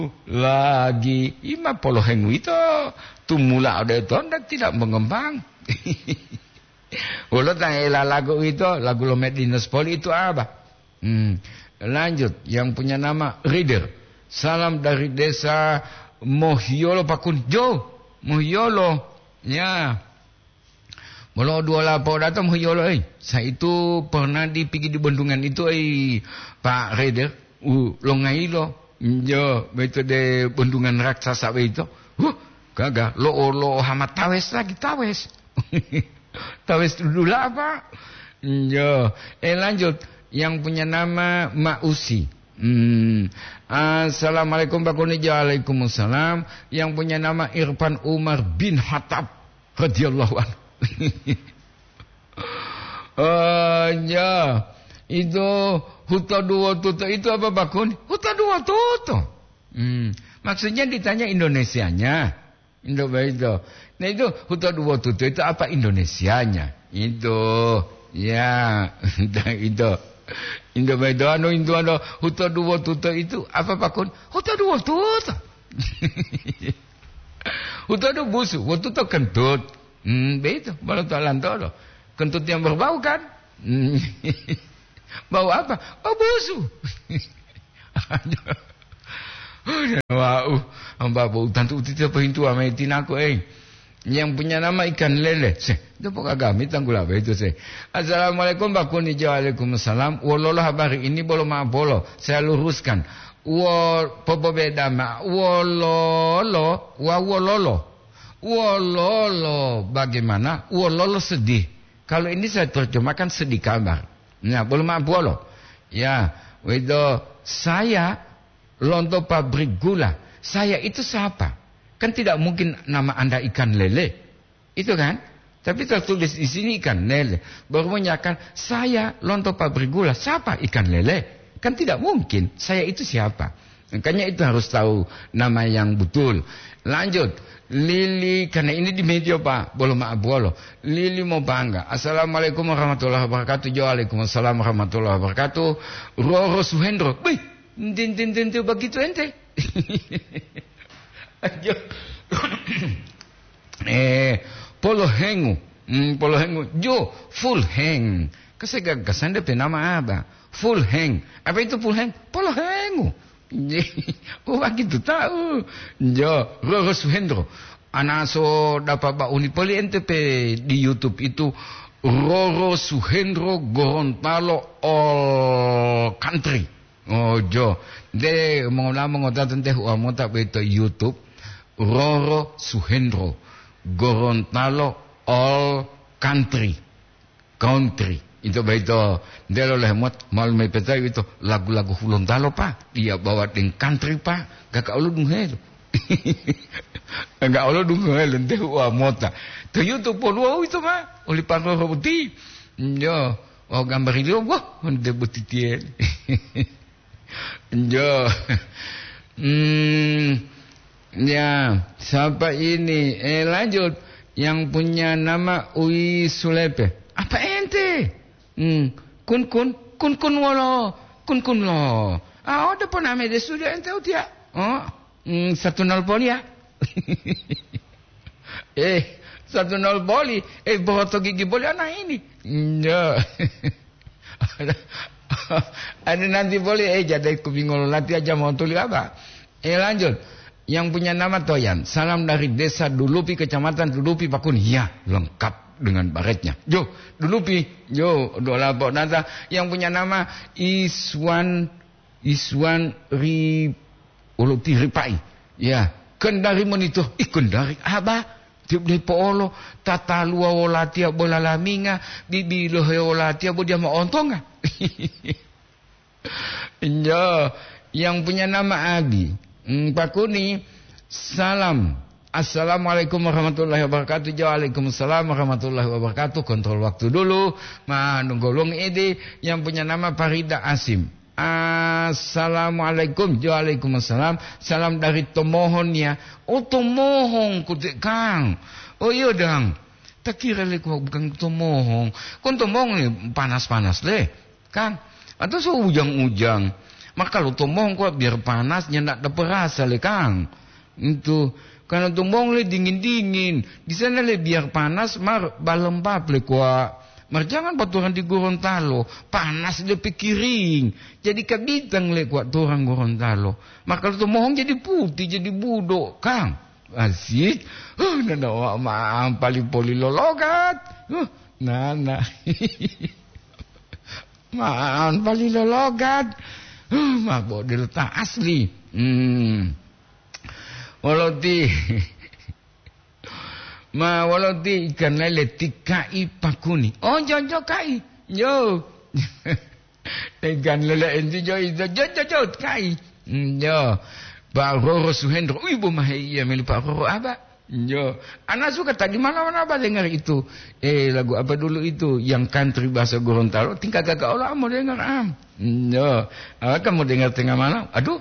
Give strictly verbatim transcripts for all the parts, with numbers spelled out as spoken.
lagi ima polo hengu itu tumula ada itu dan tidak mengembang. Walau tanya lagu itu lagu Lomedinos Poli itu apa? Hmm. Lanjut yang punya nama Reader. Salam dari desa Mohyolo Pakun Jo Mohyolo ya. Walau dua lapor datang Mohyolo eh. Saya itu pernah dipigi di bendungan itu eh Pak Reader. Uh longai lo. Jo betul de bendungan raksasa itu. Huh kagak lo lo hamat tawes lagi tawes. Tawes dulu lah apa? Jo eh lanjut yang punya nama Mak Usi. Hmm. Assalamualaikum Pakun. Waalaikumsalam. Yang punya nama Irfan Umar bin Hatab radhiyallahu anhu. Oh ya, itu huta dua tuto itu apa Pakun? Huta dua tuto. Hmm. Maksudnya ditanya Indonesianya. Indo itu. Nah itu huta dua tuto itu apa Indonesianya? Itu ya, itu. Indo itu anu itu anu huta dua tuto itu apa Pakun? Huta dua tuto. Huta dua busu, huta tuto kentut. Hmm, begitu, baru talan tolo. Kentut yang berbau kan? Hmm. Bau apa? Oh, busu. Wah, hamba bau tantu tita pahintu ama itinaku eh. Yang punya nama ikan lele. Se, itu pokok agami tanggul apa itu se. Assalamualaikum Pakun. Waalaikumsalam. Walolo habari ini bolo ma bolo. Saya luruskan. Wo popo beda ma wololo wa wololo. Wololo bagaimana? Wololo sedih. Kalau ini saya terjemahkan sedih kabar. Nah, bolo ma bolo. Ya, itu saya lonto pabrik gula. Saya itu siapa? Kan tidak mungkin nama Anda ikan lele. Itu kan? Tapi tertulis di sini ikan lele. Baru menyatakan saya lonto pabrik gula. Siapa ikan lele? Kan tidak mungkin. Saya itu siapa? Makanya itu harus tahu nama yang betul. Lanjut. Lili, karena ini di media Pak. Bolo maaf bolo. Lili mau bangga. Assalamualaikum warahmatullahi wabarakatuh. Waalaikumsalam warahmatullahi wabarakatuh. Roro Suhendro. Wih, din din din din begitu ente. eh polo hengu hmm, polo hengu jo full hang kesegagasan dia nama apa full hang apa itu full hang polo hengu oh begitu tahu jo Roro Suhendro anaso dapat ba unipoli ente pe di YouTube itu Roro Suhendro Gorontalo all country oh jo de mengolah mengotan teh uang tak beto YouTube Roro Suhendro Gorontalo all country country itu beto dia oleh muat mal me peta itu lagu-lagu Gorontalo Pak dia bawa ding country Pak gak ulu dungel enggak ulu dungel teh uang mota tu YouTube polo itu Pak oleh Pak Roro Buti yo oh gambar itu wah dia butitil jo hmm ya siapa ini eh lanjut yang punya nama Ui Sulepe apa ente hmm kun kun kun kun wolo kun kun lo ah ada pun nama dia sudah ente utia oh hmm, satu nol poli ya eh satu nol poli eh boto gigi poli anak ini ya ada nanti boleh eh jadi kubingol nanti aja mau tulis apa eh lanjut yang punya nama Toyan salam dari desa Dulupi kecamatan Dulupi Pakun ya lengkap dengan baretnya jo Dulupi jo dola pok nata yang punya nama Iswan Iswan Ri Uluti Ripai ya kendari menito ikun dari apa tiap di polo tata lua wolatia bola laminga bibi lohe wolatia bo dia mau ontonga ya yang punya nama Abi hmm, Pakuni salam assalamualaikum warahmatullahi wabarakatuh. Waalaikumsalam warahmatullahi wabarakatuh. Kontrol waktu dulu ma nunggolong ini yang punya nama Farida Asim. Assalamualaikum. Waalaikumsalam. Salam dari Tomohon ya. Oh Tomohon kutik Kang. Oh iya dang. Tak kira le kau bukan Tomohon. Kon Tomohon ni panas-panas le. Kang. Atau so ujang-ujang. Maka kalau tumbong kok biar panasnya ndak ada perasa le Kang. Itu karena tumbong le dingin-dingin. Di sana le biar panas mar balembab le kuat. Mar jangan baturan di Gorontalo, panas dia pikiring. Jadi kabitang le kuat orang Gorontalo. Maka kalau tumbong jadi putih, jadi budok Kang. Asik. Huh, nana wak maam paling poli lologat. Huh, nana. Maam paling lologat. Huh, mabok diletak asli. Hmm. Walau ti. Ma walau ti ikan lele tikai pakuni. Oh jojo kai. Yo. Ikan lele enti jo jo jo jo kai. Yo. Pak Roro Suhendro, ibu mahia milik Pak Roro apa? Yo, anak suka tadi mana-mana apa dengar itu? Eh lagu apa dulu itu? Yang country bahasa Gorontalo. Tingkat kakak Allah mau dengar am. Yo, ah, kamu dengar tengah malam? Aduh,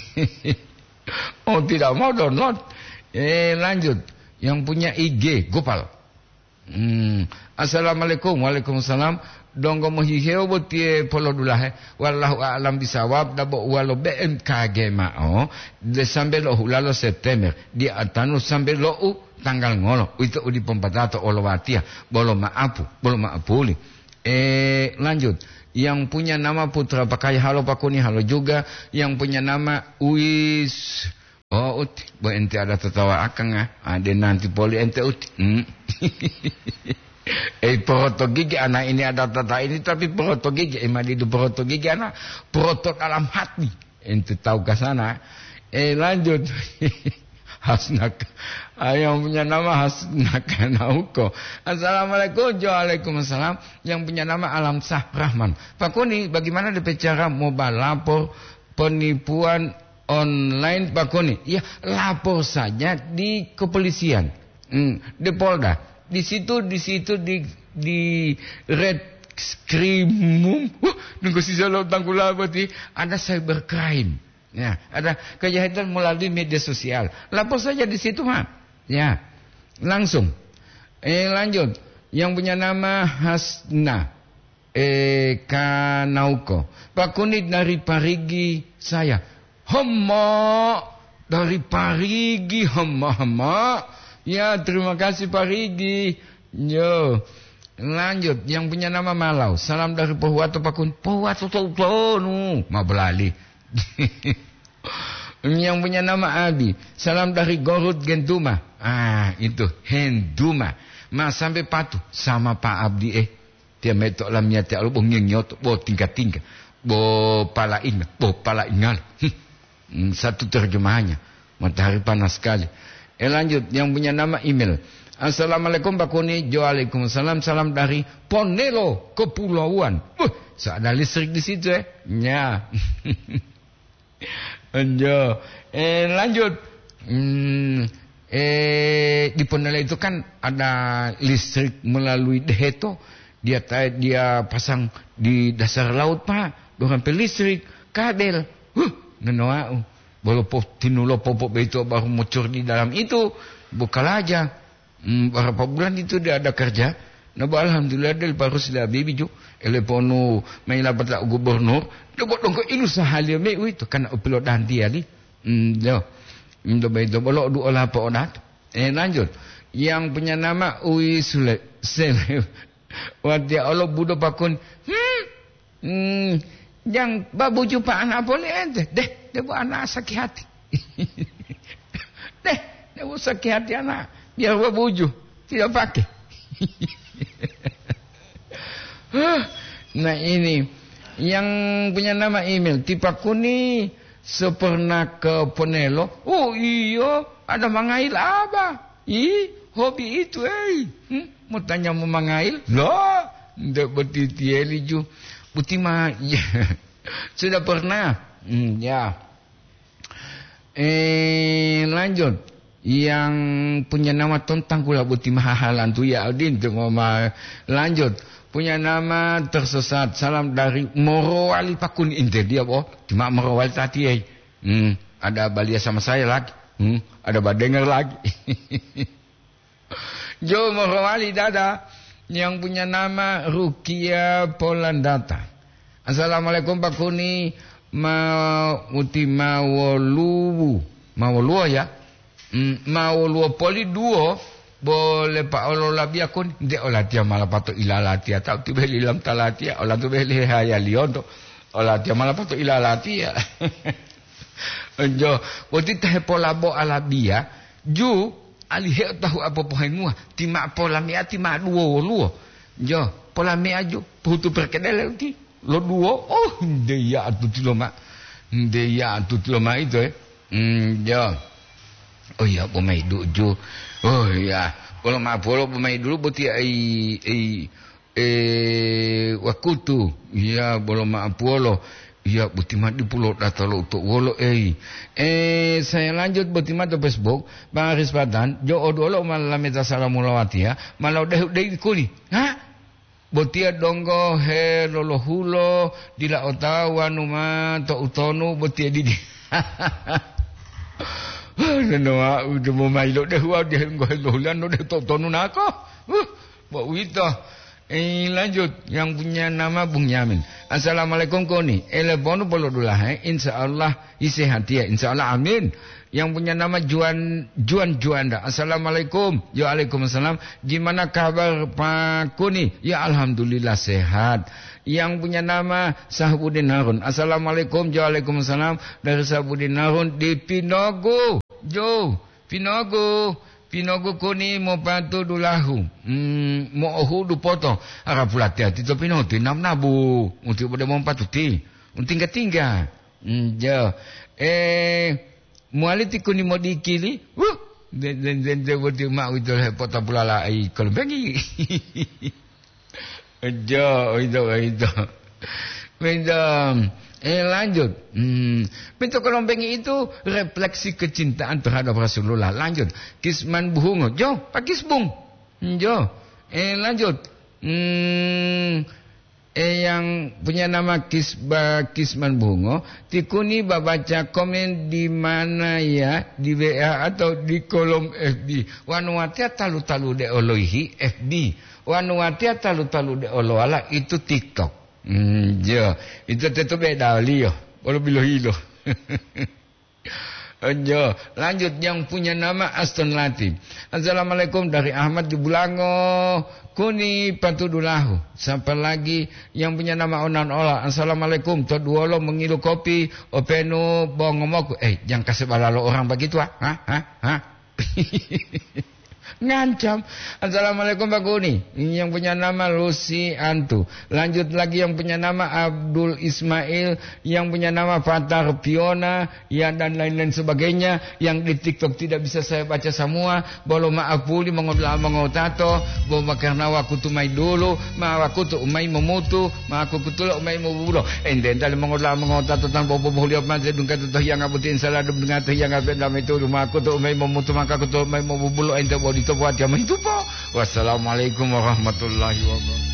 oh tidak mau download. Eh lanjut, yang punya I G Gopal. Hmm. Assalamualaikum, waalaikumsalam. Donggo mohiheo botie polo dulahe wallahu a'lam bisawab dabo walo B M K G mao de sambil lo hulalo September di atanu sambil lo u tanggal ngolo itu di pempatato olowatia bolo maapu bolo maapuli. Eh lanjut, yang punya nama Putra Pakai halo Pakuni halo juga, yang punya nama Uis. Oh uti bo ente ada tertawa akang ah ada nanti poli ente uti. Hmm. Eh proto gigi anak ini ada tata ini tapi proto gigi emang itu proto gigi anak proto dalam hati ente tahu ke sana. Eh lanjut. Hasnak yang punya nama Hasnak Nauko. Assalamualaikum. Waalaikumsalam. Yang punya nama Alam Sah Rahman. Pak Kuni, bagaimana D P cara mau lapor penipuan online Pak Kuni? Ya lapor saja di kepolisian, hmm, di Polda. Di situ, di situ, di di red skrimum, uh, nunggu si Solo Tangkula berarti ada cybercrime, ya, ada kejahatan melalui media sosial. Lapor saja di situ mah, ya, langsung. Eh lanjut, yang punya nama Hasna, eh Kanauko, Pak Kunit dari Parigi saya, hama dari Parigi, hama hama. Ya, terima kasih Pak Rigi. Yo. Lanjut, yang punya nama Malau. Salam dari Pohuwato Pak Kun. Pohuwato to nu, mabelali. Yang punya nama Abi. Salam dari Gorut Gentuma. Ah, itu Henduma. Mas sampai patuh sama Pak Abdi eh. Dia metok lamnya tak lu nyot bo tingkat-tingkat. Bo pala ingat, bo pala ingal. Hmm, satu terjemahannya. Matahari panas sekali. Eh lanjut, yang punya nama email. Assalamualaikum Pak Kuni. Waalaikumsalam. Salam dari Ponelo Kepulauan. Uh, ada listrik di situ eh. Ya. Anjo. Eh lanjut. Hmm, eh di Ponelo itu kan ada listrik melalui Deheto. Dia dia pasang di dasar laut Pak. Orang listrik kabel. Huh, nenoau. Walaupun tinulo popok itu baru muncul di dalam itu, bukalah aja. Hmm, berapa bulan itu dia ada kerja. Nah, alhamdulillah dia baru sudah bibi ju. Elepono main lapat tak gubernur. Dia buat dong ke ilu sahalia me itu kan upload dan dia li. Hmm, yo. Indo beito bolok du olah apa onat. Eh lanjut. Yang punya nama Ui Sule. Sele. Wadia Allah budo pakun. Hmm. Hmm. Yang babu jumpa anak boleh ente. Deh, dia buat anak sakit hati. Deh, dia buat sakit hati anak. Biar babuju. Tidak pakai. Nah ini. Yang punya nama email. Tipa Kuni. Sepernah ke Ponelo. Oh iya. Ada mangail apa? Ih, hobi itu eh. Hmm? Mau tanya mau mangail? Loh. Tidak bertiti eliju. Butima, ya, sudah pernah, hmm, ya. Eh lanjut, yang punya nama Tontang Kula Butima hahalan tu ya Aldin tu ngomong. Lanjut, punya nama tersesat. Salam dari Morowali Pakun Inte dia boh, cuma Morowali tadi eh. Hmm, ada Balia sama saya lagi, hmm, ada Badengar lagi. Jo Morowali dada. Yang punya nama Rukia Polandata. Assalamualaikum Pak Kuni. ma uti mawolu mawolu ya mm, mawolu poli duo boleh pak olo labia kun de olatia malah pato ilalatia tak tu beli lam talatia ola tu beli haya liondo olatia malah pato ilalatia jo wati teh pola bo alabia ju alihe tahu apa pohemua tima pola mea tima duo luo jo pola mea ju putu perkedele uti lo duo oh dia tu tiloma dia tu tiloma itu eh mm, jo oh ya pomai du ju oh ya, kalau mapolo pemain dulu berarti ai ai eh wakutu, ya boleh mapolo, ya berarti mati pulau data lo untuk wolo eh eh saya lanjut berarti mati Facebook, Bang Aris Padan, jo odolo malah meta salamulawati ya, malah deh deh kuli, ha? Berarti donggo he lolo hulo, dila otawa numa to utonu berarti di. Nanoa udah mau main lo deh wah dia nggak lolan lo deh tonu nako, uh, buat wita. Eh lanjut yang punya nama Bung Yamin. Assalamualaikum koni. Elebonu polo dulu eh. Insya Allah isi hati ya. Insya Allah amin. Yang punya nama Juan Juan Juanda. Assalamualaikum. Ya Waalaikumsalam. Gimana kabar Pak Koni? Ya Alhamdulillah sehat. Yang punya nama Sahabudin Harun. Assalamualaikum. Ya Waalaikumsalam. Dari Sahabudin Harun di Pinogo. Jo, Pinogo. Pinogo Koni mo patu dulahu. Hmm, mo ohu du poto. Ara pula hati to Pinogo nam nabu. Untuk pada mo patu ti. Untingga tingga. Hmm, jo. Eh mualiti Koni mo dikili. Wuh. Den den den de wodi mak itu poto pula la ai kolbengi. Jo, itu itu. Mendam. Eh lanjut. Hmm. Pintu kelombengi itu refleksi kecintaan terhadap Rasulullah. Lanjut. Kisman buhungo. Jo, Pak Kisbung. Jo. Eh lanjut. Hmm. Eh yang punya nama Kisba Kisman Buhungo. Tikuni baca komen di mana ya? Di W A atau di kolom F B. Wanuatia talu-talu de oloihi F B. Wanuatia talu-talu de oloala itu TikTok. Hmm, jo, itu tetap beda liyo, kalau bilo hilo. Jo, lanjut yang punya nama Aston Latif. Assalamualaikum dari Ahmad di Bulango, Kuni Patudulahu. Sampai lagi yang punya nama Onan Ola. Assalamualaikum, Toduolo mengilu kopi, openu bongomoku. Eh, jangan kasih balalo orang begitu ah, ha, ha, ha. Ngancam. Assalamualaikum Pak Kuni. Yang punya nama Lucy Antu. Lanjut lagi yang punya nama Abdul Ismail, yang punya nama Fatar Piona, ya dan lain-lain sebagainya yang di TikTok tidak bisa saya baca semua. Bolo maaf puli mengolah mengotato, bo karena wakutu mai dulu, ma wakutu umai memutu, ma aku kutulo umai mebulo. Enden tali mengolah mengotato tanpa boleh apa saja dungkat tu yang abutin salah dengan tu yang abet dalam itu rumah aku tu umai memutu maka aku tu umai mebulo ente boleh buat jam itu po. Wassalamualaikum warahmatullahi wabarakatuh.